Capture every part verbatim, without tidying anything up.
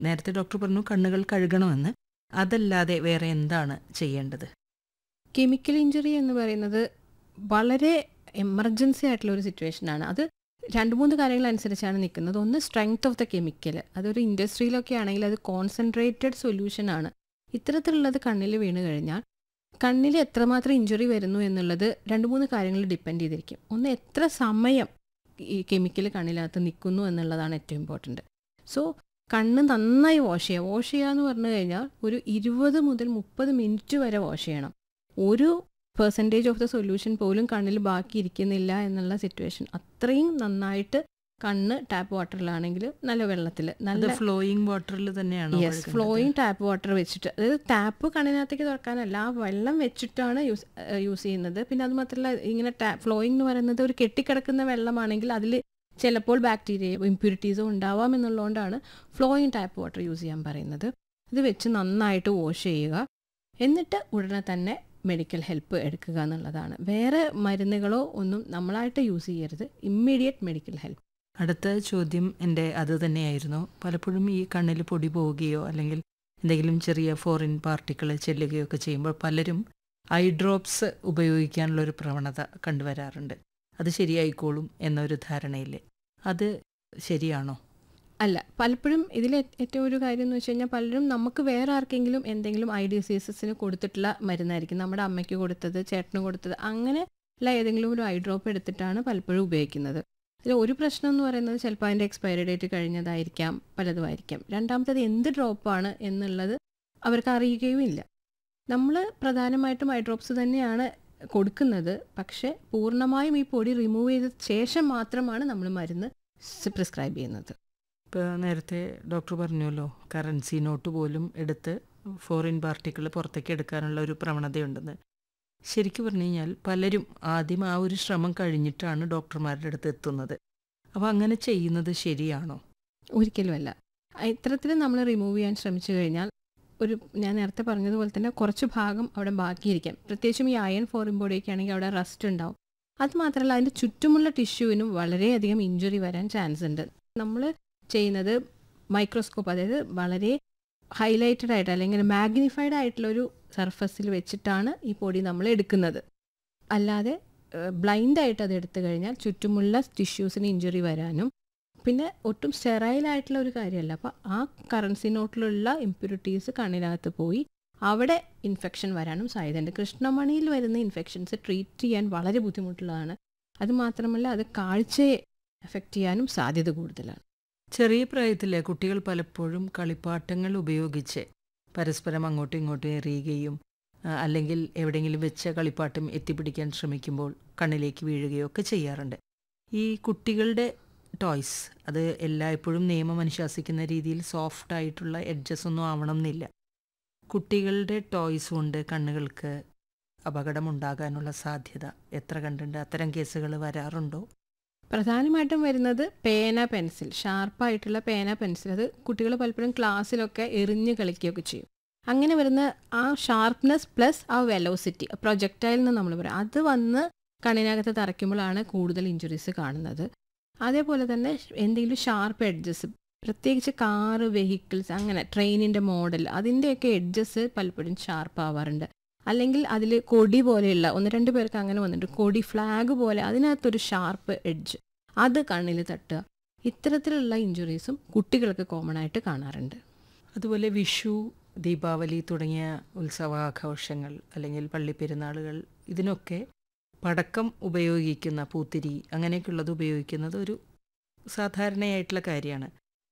നേരത്തെ ഡോക്ടർ പറഞ്ഞു കണ്ണുകൾ കഴുകണമെന്ന്. അതല്ലാതെ വേറെ എന്താണ് ചെയ്യേണ്ടത്? കെമിക്കൽ ഇഞ്ചുറി എന്ന് പറയുന്നത് വളരെ എമർജൻസി ആയിട്ടുള്ള ഒരു സിറ്റുവേഷനാണ്. അത് രണ്ട് മൂന്ന് കാര്യങ്ങൾ അനുസരിച്ചാണ് നിൽക്കുന്നത്. ഒന്ന് സ്ട്രെങ്ത് ഓഫ് ദ കെമിക്കൽ. അതൊരു ഇൻഡസ്ട്രിയിലൊക്കെ ആണെങ്കിൽ അത് കോൺസെൻട്രേറ്റഡ് സൊല്യൂഷനാണ്. ഇത്തരത്തിലുള്ളത് കണ്ണിൽ വീണ് കഴിഞ്ഞാൽ കണ്ണിൽ എത്രമാത്രം ഇഞ്ചുറി വരുന്നു എന്നുള്ളത് രണ്ട് മൂന്ന് കാര്യങ്ങൾ ഡിപ്പെൻഡ് ചെയ്തിരിക്കും. ഒന്ന് എത്ര സമയം ഈ കെമിക്കൽ കണ്ണിനകത്ത് നിൽക്കുന്നു എന്നുള്ളതാണ് ഏറ്റവും ഇമ്പോർട്ടൻറ്റ്. സോ കണ്ണ് നന്നായി വാഷ് ചെയ്യുക. വാഷ് ചെയ്യുക എന്ന് പറഞ്ഞു കഴിഞ്ഞാൽ ഒരു ഇരുപത് മുതൽ മുപ്പത് മിനിറ്റ് വരെ വാഷ് ചെയ്യണം. ഒരു പെർസെൻറ്റേജ് ഓഫ് ദ സൊല്യൂഷൻ പോലും കണ്ണിൽ ബാക്കി ഇരിക്കുന്നില്ല എന്നുള്ള സിറ്റുവേഷൻ. അത്രയും നന്നായിട്ട് കണ്ണ് ടാപ്പ് വാട്ടറിലാണെങ്കിൽ നല്ല വെള്ളത്തിൽ നല്ല ഫ്ലോയിങ് വാട്ടറിൽ തന്നെയാണ്. യെസ്, ഫ്ലോയിങ് ടാപ്പ് വാട്ടർ വെച്ചിട്ട്, അതായത് ടാപ്പ് കണ്ണിനകത്തേക്ക് തുറക്കാനല്ല, ആ വെള്ളം വെച്ചിട്ടാണ് യൂസ് യൂസ് ചെയ്യുന്നത്. പിന്നെ അത് മാത്രമല്ല, ഇങ്ങനെ ടാ ഫ്ലോയിങ് എന്ന് പറയുന്നത് ഒരു കെട്ടിക്കിടക്കുന്ന വെള്ളമാണെങ്കിൽ അതിൽ ചിലപ്പോൾ ബാക്ടീരിയയോ ഇമ്പ്യൂരിറ്റീസോ ഉണ്ടാവാം എന്നുള്ളതുകൊണ്ടാണ് ഫ്ലോയിങ് ടാപ്പ് വാട്ടർ യൂസ് ചെയ്യാൻ പറയുന്നത്. ഇത് വെച്ച് നന്നായിട്ട് വാഷ് ചെയ്യുക. എന്നിട്ട് ഉടനെ തന്നെ മെഡിക്കൽ ഹെൽപ്പ് എടുക്കുക എന്നുള്ളതാണ്. വേറെ മരുന്നുകളോ ഒന്നും നമ്മളായിട്ട് യൂസ് ചെയ്യരുത്. Immediate medical help. അടുത്ത ചോദ്യം എൻ്റെ അത് തന്നെയായിരുന്നു. പലപ്പോഴും ഈ കണ്ണിൽ പൊടി പോവുകയോ അല്ലെങ്കിൽ എന്തെങ്കിലും ചെറിയ ഫോറിൻ പാർട്ടിക്കിൾ ചെല്ലുകയോ ഒക്കെ ചെയ്യുമ്പോൾ പലരും ഐ ഡ്രോപ്സ് ഉപയോഗിക്കാനുള്ളൊരു പ്രവണത കണ്ടുവരാറുണ്ട്. അത് ശരിയായിക്കോളും എന്നൊരു ധാരണയിൽ. അത് ശരിയാണോ? അല്ല, പലപ്പോഴും ഇതിൽ ഏറ്റവും ഒരു കാര്യം എന്ന് വെച്ച് കഴിഞ്ഞാൽ പലരും നമുക്ക് വേറെ ആർക്കെങ്കിലും എന്തെങ്കിലും ഐ ഡിസീസസിന് കൊടുത്തിട്ടുള്ള മരുന്നായിരിക്കും. നമ്മുടെ അമ്മയ്ക്ക് കൊടുത്തത്, ചേട്ടന് കൊടുത്തത്, അങ്ങനെ അല്ല ഏതെങ്കിലും ഒരു ഐ ഡ്രോപ്പ് എടുത്തിട്ടാണ് പലപ്പോഴും ഉപയോഗിക്കുന്നത്. അതിൽ ഒരു പ്രശ്നം എന്ന് പറയുന്നത് ചിലപ്പോൾ അതിൻ്റെ എക്സ്പയറി ഡേറ്റ് കഴിഞ്ഞതായിരിക്കാം, പലതുമായിരിക്കാം. രണ്ടാമത്തത് എന്ത് ഡ്രോപ്പാണ് എന്നുള്ളത് അവർക്ക് അറിയുകയും ഇല്ല. നമ്മൾ പ്രധാനമായിട്ടും ഐ ഡ്രോപ്സ് തന്നെയാണ് കൊടുക്കുന്നത്. പക്ഷേ പൂർണ്ണമായും ഈ പൊടി റിമൂവ് ചെയ്ത ശേഷം മാത്രമാണ് നമ്മൾ മരുന്ന് പ്രിസ്ക്രൈബ് ചെയ്യുന്നത്. ഇപ്പോൾ നേരത്തെ ഡോക്ടർ പറഞ്ഞല്ലോ, കറൻസി നോട്ട് പോലും എടുത്ത് ഫോറിൻ പാർട്ടിക്കിൾ പുറത്തേക്ക് എടുക്കാനുള്ള ഒരു പ്രവണതയുണ്ടെന്ന്. ശരിക്കും പറഞ്ഞു കഴിഞ്ഞാൽ പലരും ആദ്യം ആ ഒരു ശ്രമം കഴിഞ്ഞിട്ടാണ് ഡോക്ടർമാരുടെ അടുത്ത് എത്തുന്നത്. അപ്പോൾ അങ്ങനെ ചെയ്യുന്നത് ശരിയാണോ? ഒരിക്കലുമല്ല. ഇത്തരത്തിൽ നമ്മൾ റിമൂവ് ചെയ്യാൻ ശ്രമിച്ചു കഴിഞ്ഞാൽ ഒരു ഞാൻ നേരത്തെ പറഞ്ഞതുപോലെ തന്നെ കുറച്ച് ഭാഗം അവിടെ ബാക്കിയിരിക്കാം. പ്രത്യേകിച്ചും ഈ അയൺ ഫോറിൻ ബോഡിയൊക്കെ ആണെങ്കിൽ അവിടെ റസ്റ്റ് ഉണ്ടാവും. അത് മാത്രമല്ല അതിൻ്റെ ചുറ്റുമുള്ള ടിഷ്യൂവിനും വളരെയധികം ഇഞ്ചുറി വരാൻ ചാൻസ് ഉണ്ട്. നമ്മൾ ചെയ്യുന്നത് മൈക്രോസ്കോപ്പ്, അതായത് വളരെ ഹൈലൈറ്റഡ് ആയിട്ട് അല്ലെങ്കിൽ മാഗ്നിഫൈഡ് ആയിട്ടുള്ളൊരു സർഫസിൽ വെച്ചിട്ടാണ് ഈ പൊടി നമ്മൾ എടുക്കുന്നത്. അല്ലാതെ ബ്ലൈൻഡായിട്ട് അത് എടുത്തു കഴിഞ്ഞാൽ ചുറ്റുമുള്ള ടിഷ്യൂസിന് ഇഞ്ചുറി വരാനും പിന്നെ ഒട്ടും സ്റ്റെറൈലായിട്ടുള്ള ഒരു കാര്യമല്ല. അപ്പോൾ ആ കറൻസി നോട്ടിലുള്ള ഇമ്പ്യൂരിറ്റീസ് കണ്ണിനകത്ത് പോയി അവിടെ ഇൻഫെക്ഷൻ വരാനും സാധ്യതയുണ്ട്. കൃഷ്ണമണിയിൽ വരുന്ന ഇൻഫെക്ഷൻസ് ട്രീറ്റ് ചെയ്യാൻ വളരെ ബുദ്ധിമുട്ടുള്ളതാണ്. അതുമാത്രമല്ല അത് കാഴ്ചയെ എഫക്റ്റ് ചെയ്യാനും സാധ്യത കൂടുതലാണ്. ചെറിയ പ്രായത്തിലെ കുട്ടികൾ പലപ്പോഴും കളിപ്പാട്ടങ്ങൾ ഉപയോഗിച്ച് പരസ്പരം അങ്ങോട്ടും ഇങ്ങോട്ടും എറിയുകയും അല്ലെങ്കിൽ എവിടെയെങ്കിലും വെച്ച കളിപ്പാട്ടം എത്തിപ്പിടിക്കാൻ ശ്രമിക്കുമ്പോൾ കണ്ണിലേക്ക് വീഴുകയോ ഒക്കെ ചെയ്യാറുണ്ട്. ഈ കുട്ടികളുടെ ടോയ്സ് അത് എല്ലായ്പ്പോഴും നിയമം അനുശാസിക്കുന്ന രീതിയിൽ സോഫ്റ്റ് ആയിട്ടുള്ള എഡ്ജസ് ഒന്നും ആവണം എന്നില്ല. കുട്ടികളുടെ ടോയ്സ് കൊണ്ട് കണ്ണുകൾക്ക് അപകടമുണ്ടാകാനുള്ള സാധ്യത എത്ര കണ്ടുണ്ട്? അത്തരം കേസുകൾ വരാറുണ്ടോ? പ്രധാനമായിട്ടും വരുന്നത് പേന, പെൻസിൽ, ഷാർപ്പായിട്ടുള്ള പേന, പെൻസിൽ. അത് കുട്ടികൾ പലപ്പോഴും ക്ലാസ്സിലൊക്കെ എറിഞ്ഞ് കളിക്കുകയൊക്കെ ചെയ്യും. അങ്ങനെ വരുന്ന ആ ഷാർപ്നെസ് പ്ലസ് ആ വെലോസിറ്റി, പ്രൊജക്ടൈൽ എന്ന് നമ്മൾ പറയും, അത് വന്ന് കണ്ണിനകത്ത് തറയ്ക്കുമ്പോഴാണ് കൂടുതൽ ഇഞ്ചുറീസ് കാണുന്നത്. അതേപോലെ തന്നെ എന്തെങ്കിലും ഷാർപ്പ് എഡ്ജസ്, പ്രത്യേകിച്ച് കാറ്, വെഹിക്കിൾസ്, അങ്ങനെ ട്രെയിനിൻ്റെ മോഡൽ, അതിൻ്റെയൊക്കെ എഡ്ജസ് പലപ്പോഴും ഷാർപ്പ് ആവാറുണ്ട്. അല്ലെങ്കിൽ അതിൽ കൊടി പോലെയുള്ള ഒന്ന് രണ്ട് പേർക്ക് അങ്ങനെ വന്നിട്ടുണ്ട്, കൊടി ഫ്ലാഗ് പോലെ അതിനകത്തൊരു ഷാർപ്പ് എഡ്ജ്, അത് കണ്ണിൽ തട്ടുക. ഇത്തരത്തിലുള്ള ഇഞ്ചുറീസും കുട്ടികൾക്ക് കോമൺ ആയിട്ട് കാണാറുണ്ട്. അതുപോലെ വിഷു, ദീപാവലി തുടങ്ങിയ ഉത്സവാഘോഷങ്ങൾ അല്ലെങ്കിൽ പള്ളിപ്പെരുന്നാളുകൾ, ഇതിനൊക്കെ പടക്കം ഉപയോഗിക്കുന്ന, പൂത്തിരി അങ്ങനെയൊക്കെയുള്ളത് ഉപയോഗിക്കുന്നത് ഒരു സാധാരണയായിട്ടുള്ള കാര്യമാണ്.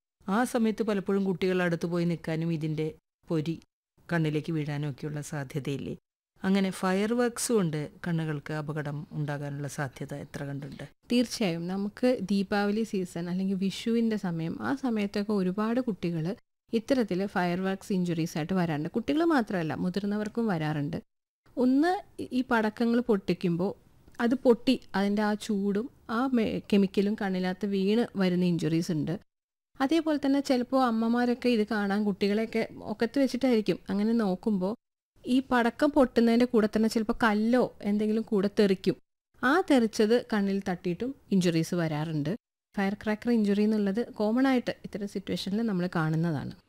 ആ സമയത്ത് പലപ്പോഴും കുട്ടികൾ അടുത്ത് പോയി നിൽക്കാനും ഇതിൻ്റെ പൊരി കണ്ണിലേക്ക് വീഴാനും ഒക്കെയുള്ള സാധ്യതയില്ലേ? അങ്ങനെ ഫയർ വർക്ക്സ് കൊണ്ട് കണ്ണുകൾക്ക് അപകടം ഉണ്ടാകാനുള്ള സാധ്യത എത്ര കണ്ടുണ്ട്? തീർച്ചയായും. നമുക്ക് ദീപാവലി സീസൺ അല്ലെങ്കിൽ വിഷുവിൻ്റെ സമയം, ആ സമയത്തൊക്കെ ഒരുപാട് കുട്ടികൾ ഇത്തരത്തിൽ ഫയർ വർക്ക്സ് ഇഞ്ചുറീസ് ആയിട്ട് വരാറുണ്ട്. കുട്ടികൾ മാത്രമല്ല, മുതിർന്നവർക്കും വരാറുണ്ട്. ഒന്ന്, ഈ പടക്കങ്ങൾ പൊട്ടിക്കുമ്പോൾ അത് പൊട്ടി അതിൻ്റെ ആ ചൂടും ആ കെമിക്കലും കണ്ണിനകത്ത് വീണ് വരുന്ന ഇഞ്ചുറീസ് ഉണ്ട്. അതേപോലെ തന്നെ ചിലപ്പോൾ അമ്മമാരൊക്കെ ഇത് കാണാൻ കുട്ടികളെയൊക്കെ ഒക്കത്ത് വെച്ചിട്ടായിരിക്കും. അങ്ങനെ നോക്കുമ്പോൾ ഈ പടക്കം പൊട്ടുന്നതിൻ്റെ കൂടെ തന്നെ ചിലപ്പോൾ കല്ലോ എന്തെങ്കിലും കൂടെ തെറിക്കും. ആ തെറിച്ചത് കണ്ണിൽ തട്ടിയിട്ടും ഇഞ്ചുറീസ് വരാറുണ്ട്. ഫയർ ക്രാക്കർ ഇഞ്ചുറി എന്നുള്ളത് കോമൺ ആയിട്ട് ഇത്തരം സിറ്റുവേഷനിൽ നമ്മൾ കാണുന്നതാണ്.